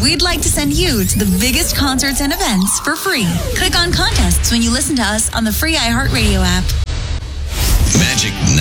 we'd like to send you to the biggest concerts and events for free. Click on contests when you listen to us on the free iHeartRadio app. Magic